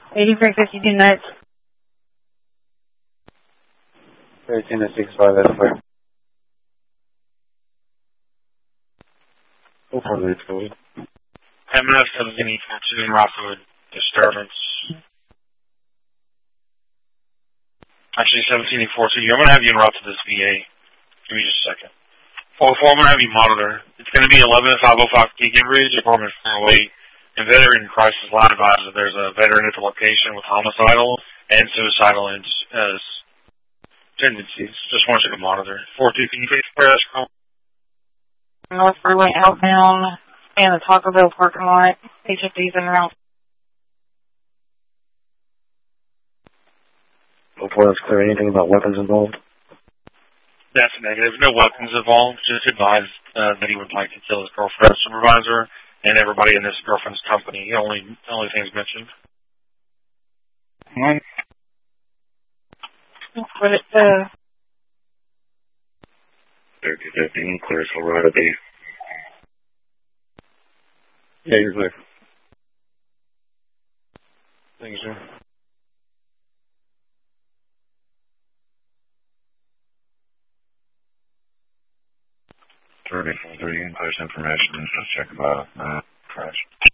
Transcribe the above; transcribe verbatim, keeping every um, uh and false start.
eighty-three fifty-two nuts. thirteen to six five, that's clear. Oh, four, that's clear. M F seventeen forty-two in Rockwood, disturbance. Actually, seventeen forty-two, I'm going to have you en route to this V A. Give me just a second. four oh four, I'm going to have you monitor. It's going to be eleven five oh five Keegan Bridge, apartment four oh eight. And veteran crisis line advisor, there's a veteran at the location with homicidal and suicidal as uh, tendencies. Just want you to monitor. four two, can you please press call? North Freeway outbound and the Taco Bell parking lot. H F D's en route. oh four, that's clear. Anything about weapons involved? That's negative. No weapons involved. Just advised uh, that he would like to kill his girlfriend supervisor and everybody in his girlfriend's company. Only only things mentioned. What? What it says. thirty fifteen, clear Colorado B. Yeah, you're clear. Thank you, sir. thirty-four thirty, in-post information. Let's check about uh, crash.